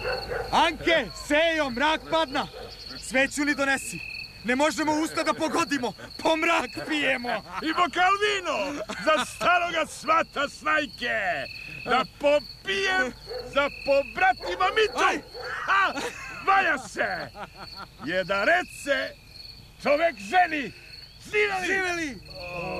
Anke, Sejo, mrak padna. Sveću li donesi? Ne možemo usta da pogodimo. Po mrak pijemo. I bokal vino za staroga svata snajke. Da popijem za pobratima Mitu. Ha! Valja se. Je da rece čovek ženi. Živeli! Živeli!